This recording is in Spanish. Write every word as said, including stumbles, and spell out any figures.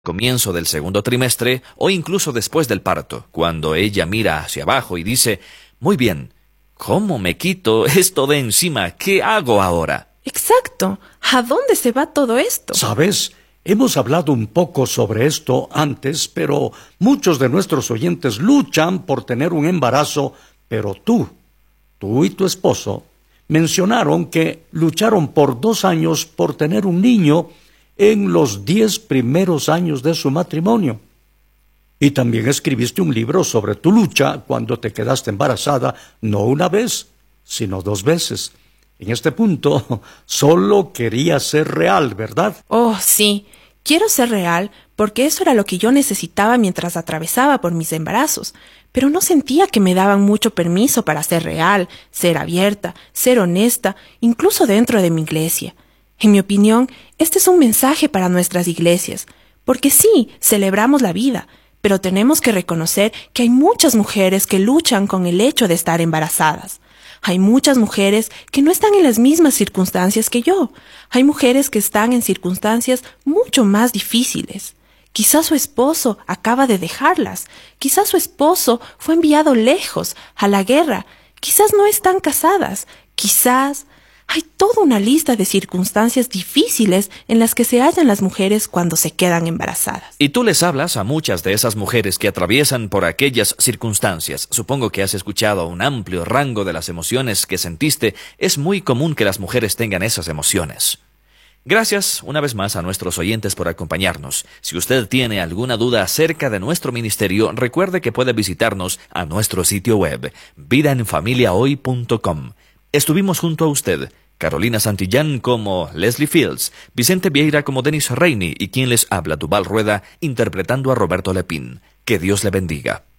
comienzo del segundo trimestre o incluso después del parto, cuando ella mira hacia abajo y dice, muy bien, ¿cómo me quito esto de encima? ¿Qué hago ahora? Exacto. ¿A dónde se va todo esto? ¿Sabes? Hemos hablado un poco sobre esto antes, pero muchos de nuestros oyentes luchan por tener un embarazo, pero tú, tú y tu esposo, mencionaron que lucharon por dos años por tener un niño en los diez primeros años de su matrimonio. Y también escribiste un libro sobre tu lucha cuando te quedaste embarazada, no una vez, sino dos veces. En este punto, solo quería ser real, ¿verdad? Oh, sí. Quiero ser real porque eso era lo que yo necesitaba mientras atravesaba por mis embarazos. Pero no sentía que me daban mucho permiso para ser real, ser abierta, ser honesta, incluso dentro de mi iglesia. En mi opinión, este es un mensaje para nuestras iglesias. Porque sí, celebramos la vida, pero tenemos que reconocer que hay muchas mujeres que luchan con el hecho de estar embarazadas. Hay muchas mujeres que no están en las mismas circunstancias que yo. Hay mujeres que están en circunstancias mucho más difíciles. Quizás su esposo acaba de dejarlas. Quizás su esposo fue enviado lejos, a la guerra. Quizás no están casadas. Quizás hay toda una lista de circunstancias difíciles en las que se hallan las mujeres cuando se quedan embarazadas. Y tú les hablas a muchas de esas mujeres que atraviesan por aquellas circunstancias. Supongo que has escuchado un amplio rango de las emociones que sentiste. Es muy común que las mujeres tengan esas emociones. Gracias una vez más a nuestros oyentes por acompañarnos. Si usted tiene alguna duda acerca de nuestro ministerio, recuerde que puede visitarnos a nuestro sitio web, vida en familia hoy punto com. Estuvimos junto a usted, Carolina Santillán como Leslie Fields, Vicente Vieira como Denis Reini y quien les habla, Duval Rueda, interpretando a Roberto Lepín. Que Dios le bendiga.